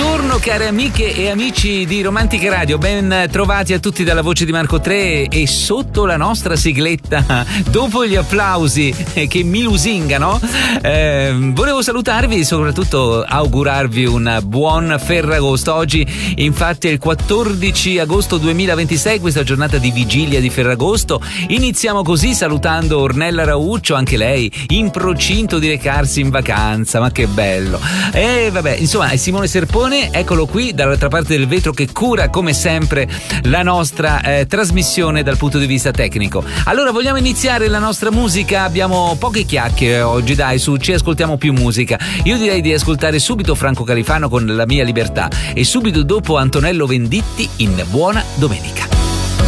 Buongiorno cari amiche e amici di Romantica Radio, ben trovati a tutti dalla voce di Marco Tre e sotto la nostra sigletta, dopo gli applausi che mi lusingano, volevo salutarvi e soprattutto augurarvi un buon Ferragosto. Oggi infatti è il 14 agosto 2026, questa giornata di vigilia di Ferragosto. Iniziamo così salutando Ornella Rauccio, anche lei in procinto di recarsi in vacanza, ma che bello. E vabbè, insomma, Simone Serpone, eccolo qui dall'altra parte del vetro che cura come sempre la nostra trasmissione dal punto di vista tecnico. Allora, vogliamo iniziare la nostra musica? Abbiamo poche chiacchiere oggi, dai, ci ascoltiamo più musica. Io direi di ascoltare subito Franco Califano con La mia libertà e subito dopo Antonello Venditti in Buona Domenica.